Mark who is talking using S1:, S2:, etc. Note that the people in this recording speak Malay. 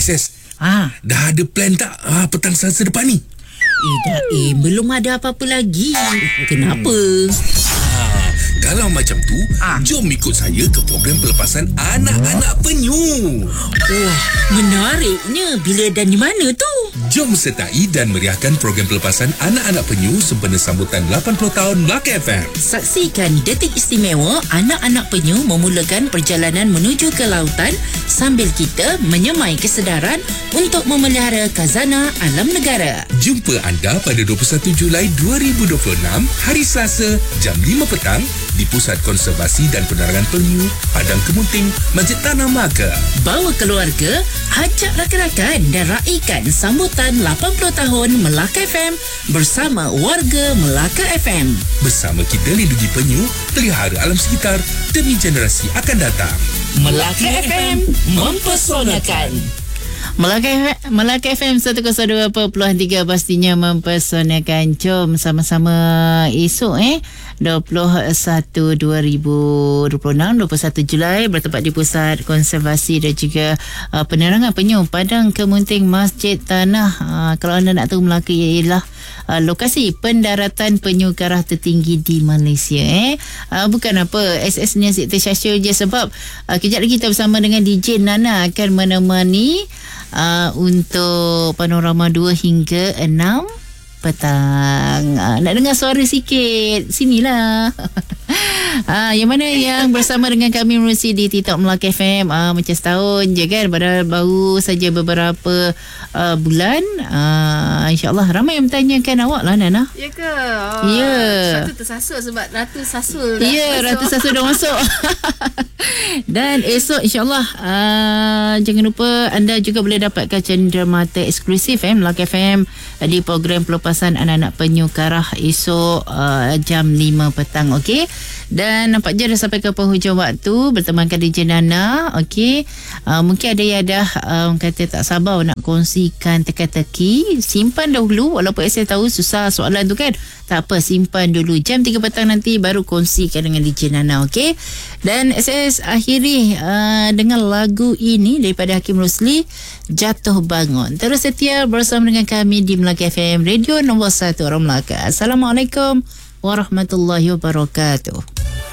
S1: SS, dah ada plan tak petang Selasa depan ni?
S2: Belum ada apa-apa lagi. Kenapa?
S1: Kalau macam tu, jom ikut saya ke program pelepasan anak-anak penyu.
S2: Wah, menariknya. Bila dan di mana tu?
S1: Jom sertai dan meriahkan program pelepasan anak-anak penyu sempena sambutan 80 tahun Melaka FM.
S2: Saksikan detik istimewa anak-anak penyu memulakan perjalanan menuju ke lautan sambil kita menyemai kesedaran untuk memelihara khazanah alam negara.
S1: Jumpa anda pada 21 Julai 2026, hari Selasa, jam 5 petang di Pusat Konservasi dan Penerangan Penyu, Padang Kemunting, Masjid Tanah Melaka.
S2: Bawa keluarga, ajak rakan-rakan dan raikan sambutan 80 tahun Melaka FM bersama warga Melaka FM.
S1: Bersama kita lindungi penyu, pelihara alam sekitar demi generasi akan datang.
S2: Melaka FM mempesonakan. Melaka FM 102.3 pastinya mempesonakan. Jom sama-sama esok 21 Julai bertempat di Pusat Konservasi dan juga Penerangan Penyu Padang Kemunting Masjid Tanah. Kalau anda nak tahu, Melaka ialah lokasi pendaratan penyu karah tertinggi di Malaysia. Bukan apa SS-nya Sik tersyasyo je, sebab kejap lagi kita bersama dengan DJ Nana akan menemani untuk Panorama 2 hingga 6 petang. Nak dengar suara sikit? Sinilah. Yang mana yang bersama dengan kami menerusi di TikTok Melaka FM macam setahun je kan, baru saja beberapa bulan. InsyaAllah ramai yang bertanyakan awak lah, Nana.
S3: Ya ke?
S2: Ya.
S3: Satu tersasul sebab Ratu Sasul dah
S2: masuk. Ratu Sasul dah masuk. Dan esok insyaAllah jangan lupa anda juga boleh dapatkan cenderamata eksklusif Melaka FM di program pelepasan anak-anak penyu karah esok jam 5 petang. Okey. Dan nampak je dah sampai ke penghujung waktu bertemankan DJ Nana. Okey. Mungkin ada yang dah kata tak sabar nak kongsikan teka-teki. Simpan dahulu, walaupun saya tahu susah soalan tu kan. Tak apa, simpan dulu. Jam 3 petang nanti baru kongsikan dengan DJ Nana. Okey. Dan SS akhiri dengan lagu ini daripada Hakim Rusli, Jatuh Bangun. Terus setia bersama dengan kami di Melaka FM, radio nombor 1 orang Melaka. Assalamualaikum warahmatullahi wabarakatuh.